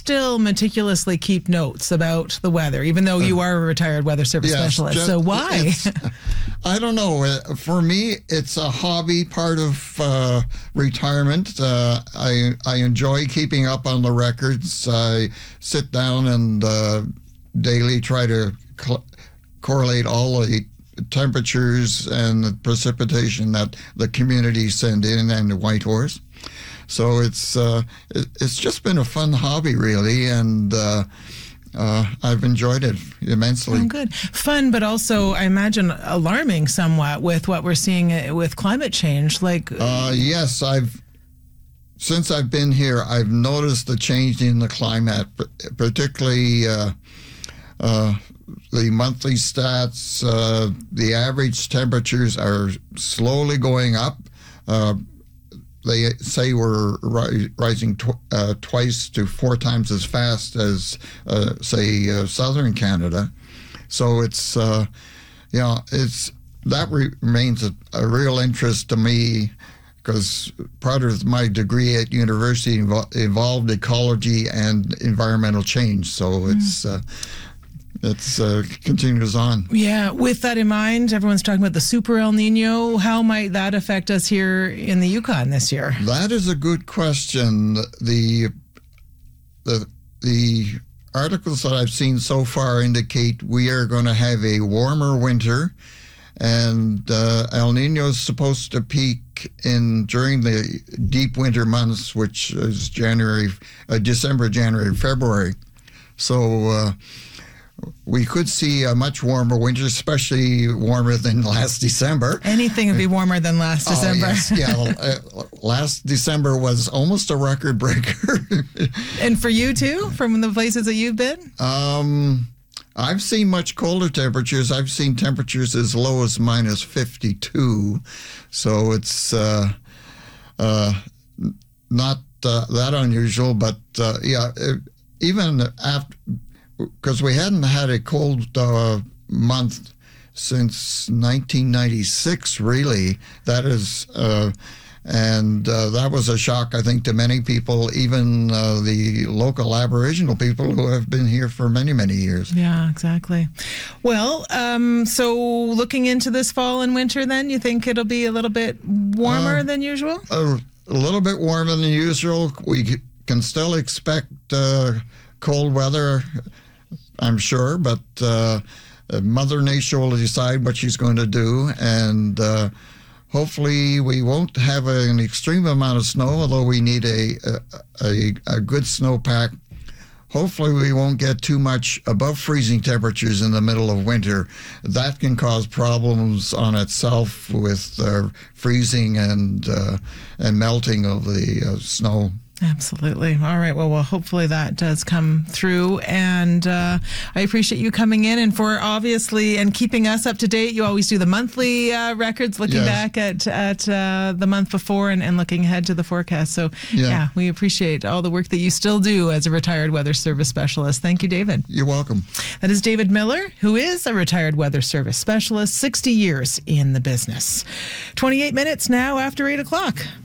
still meticulously keep notes about the weather, even though you are a retired weather service specialist. So why? I don't know. For me, it's a hobby part of retirement. I enjoy keeping up on the records. I sit down and daily try to correlate all the temperatures and the precipitation that the community send in and Whitehorse. So it's just been a fun hobby, really, and I've enjoyed it immensely. Oh, good. Fun, but also, I imagine, alarming somewhat with what we're seeing with climate change. Yes, since I've been here, I've noticed the change in the climate, particularly the monthly stats. The average temperatures are slowly going up. They say we're rising twice to 4 times as fast as, southern Canada. So it's, that remains a real interest to me, because part of my degree at university involved ecology and environmental change. So it's continues on. Yeah, with that in mind, everyone's talking about the super El Nino. How might that affect us here in the Yukon this year? That is a good question. The articles that I've seen so far indicate we are going to have a warmer winter, and El Nino is supposed to peak during the deep winter months, which is December, January, February. So we could see a much warmer winter, especially warmer than last December. Anything would be warmer than last December. Yes, yeah. Last December was almost a record breaker. And for you too, from the places that you've been? I've seen much colder temperatures. I've seen temperatures as low as minus 52. So it's not that unusual, but even after, because we hadn't had a cold month since 1996, really. That is, that was a shock, I think, to many people, even the local Aboriginal people who have been here for many, many years. Yeah, exactly. Well, so looking into this fall and winter, then, you think it'll be a little bit warmer than usual? A little bit warmer than usual. We can still expect cold weather, I'm sure, but Mother Nature will decide what she's going to do, and hopefully we won't have an extreme amount of snow, although we need a good snowpack. Hopefully we won't get too much above freezing temperatures in the middle of winter. That can cause problems on itself with freezing and melting of the snow. Absolutely. All right. Well, hopefully that does come through. And I appreciate you coming in and for obviously and keeping us up to date. You always do the monthly records, looking back at the month before and looking ahead to the forecast. So, we appreciate all the work that you still do as a retired weather service specialist. Thank you, David. You're welcome. That is David Miller, who is a retired weather service specialist, 60 years in the business. 28 minutes now after 8 o'clock.